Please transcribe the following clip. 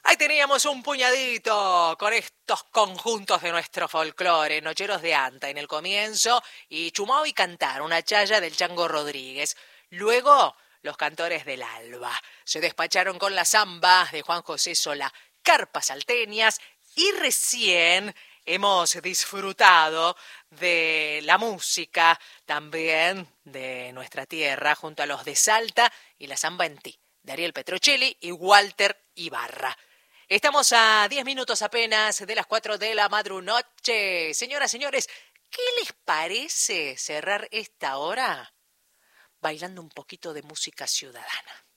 Ahí teníamos un puñadito con estos conjuntos de nuestro folclore, Nocheros de Anta en el comienzo y Chumao y Cantar, una chaya del Chango Rodríguez. Luego, los cantores del Alba. Se despacharon con la zamba de Juan José Solá, carpas salteñas y recién hemos disfrutado de la música también de nuestra tierra junto a los de Salta y la zamba en ti, de Ariel Petrocelli y Walter Ibarra. Estamos a 10 minutos apenas de las 4 de la madrunoche. Señoras, señores, ¿qué les parece cerrar esta hora bailando un poquito de música ciudadana?